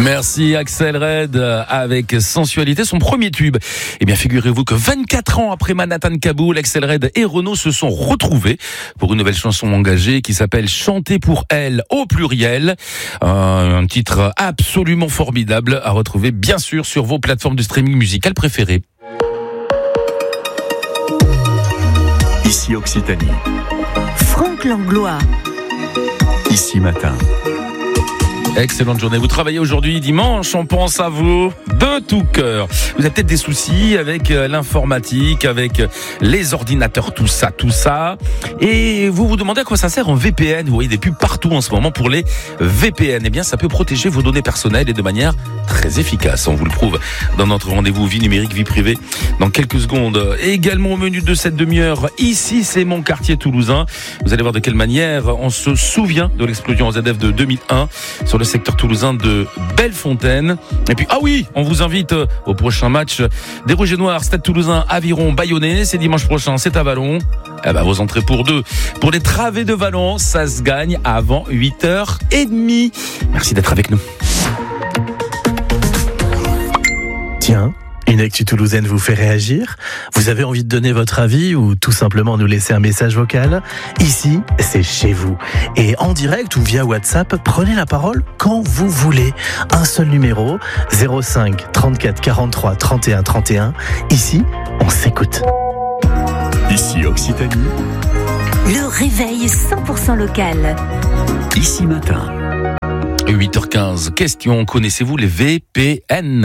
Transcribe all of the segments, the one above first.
Merci Axel Red avec Sensualité, son premier tube. Eh bien, figurez-vous que 24 ans après Manhattan Kaboul, Axel Red et Renaud se sont retrouvés pour une nouvelle chanson engagée qui s'appelle Chanter pour elle au pluriel. Un titre absolument formidable à retrouver bien sûr sur vos plateformes de streaming musical préférées. Ici Occitanie. Franck Langlois. Ici Matin. Excellente journée. Vous travaillez aujourd'hui dimanche, on pense à vous de tout cœur. Vous avez peut-être des soucis avec l'informatique, avec les ordinateurs, tout ça. Et vous vous demandez à quoi ça sert un VPN. Vous voyez des pubs partout en ce moment pour les VPN. Eh bien, ça peut protéger vos données personnelles et de manière très efficace. On vous le prouve dans notre rendez-vous vie numérique, vie privée dans quelques secondes. Et également au menu de cette demi-heure, ici c'est mon quartier toulousain. Vous allez voir de quelle manière on se souvient de l'explosion ZF de 2001 sur le secteur toulousain de Bellefontaine. Et puis, on vous invite au prochain match des Rouges et Noirs, Stade Toulousain, Aviron, Bayonnais. C'est dimanche prochain, c'est à Vallon. Vos entrées pour deux. Pour les travées de Vallon, ça se gagne avant 8h30. Merci d'être avec nous. Tiens, une actu toulousaine vous fait réagir ? Vous avez envie de donner votre avis ou tout simplement nous laisser un message vocal ? Ici, c'est chez vous. Et en direct ou via WhatsApp, prenez la parole quand vous voulez. Un seul numéro, 05 34 43 31 31. Ici, on s'écoute. Ici Occitanie. Le réveil 100% local. Ici Matin. 8h15, question, connaissez-vous les VPN ?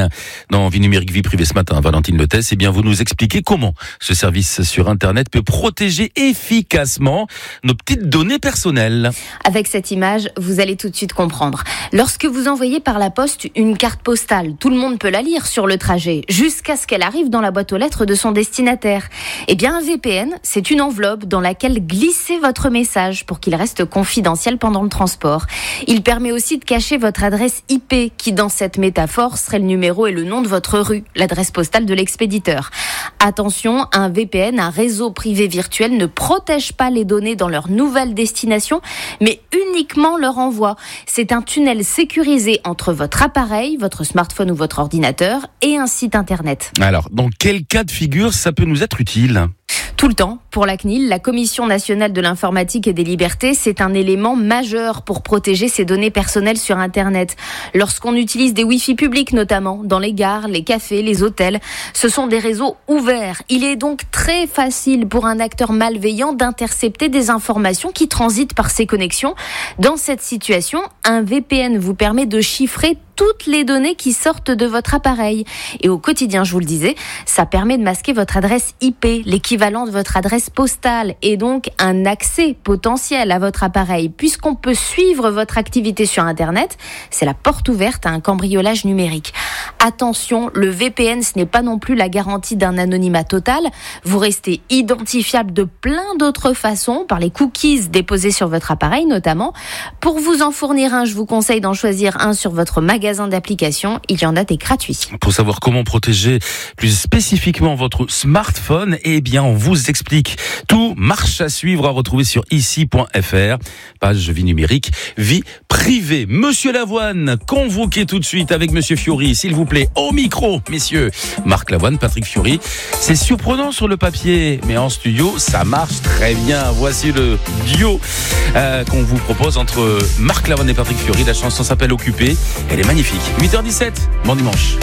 Dans Vie numérique, vie privée ce matin, Valentine Letès, vous nous expliquez comment ce service sur Internet peut protéger efficacement nos petites données personnelles. Avec cette image, vous allez tout de suite comprendre. Lorsque vous envoyez par la poste une carte postale, tout le monde peut la lire sur le trajet, jusqu'à ce qu'elle arrive dans la boîte aux lettres de son destinataire. Un VPN, c'est une enveloppe dans laquelle glissez votre message pour qu'il reste confidentiel pendant le transport. Il permet aussi de cacher votre adresse IP qui, dans cette métaphore, serait le numéro et le nom de votre rue, l'adresse postale de l'expéditeur. Attention, un VPN, un réseau privé virtuel, ne protège pas les données dans leur nouvelle destination, mais uniquement leur envoi. C'est un tunnel sécurisé entre votre appareil, votre smartphone ou votre ordinateur et un site internet. Alors, dans quel cas de figure ça peut nous être utile ? Tout le temps. Pour la CNIL, la Commission nationale de l'informatique et des libertés, c'est un élément majeur pour protéger ses données personnelles sur Internet. Lorsqu'on utilise des Wi-Fi publics notamment, dans les gares, les cafés, les hôtels, ce sont des réseaux ouverts. Il est donc très facile pour un acteur malveillant d'intercepter des informations qui transitent par ces connexions. Dans cette situation, un VPN vous permet de chiffrer toutes les données qui sortent de votre appareil. Et au quotidien, je vous le disais, ça permet de masquer votre adresse IP, l'équivalent de votre adresse postale, et donc un accès potentiel à votre appareil. Puisqu'on peut suivre votre activité sur Internet, c'est la porte ouverte à un cambriolage numérique. Attention, le VPN, ce n'est pas non plus la garantie d'un anonymat total. Vous restez identifiable de plein d'autres façons, par les cookies déposés sur votre appareil notamment. Pour vous en fournir un, je vous conseille d'en choisir un sur votre magasin d'applications, il y en a des gratuits. Pour savoir comment protéger plus spécifiquement votre smartphone, on vous explique tout. Marche à suivre à retrouver sur ici.fr, page vie numérique, vie privée. Monsieur Lavoine, convoqué tout de suite avec Monsieur Fiori, s'il vous plaît, au micro, messieurs. Marc Lavoine, Patrick Fiori. C'est surprenant sur le papier, mais en studio, ça marche très bien. Voici le duo qu'on vous propose entre Marc Lavoine et Patrick Fiori. La chanson s'appelle Occupé. Elle est magnifique. 8h17, bon dimanche.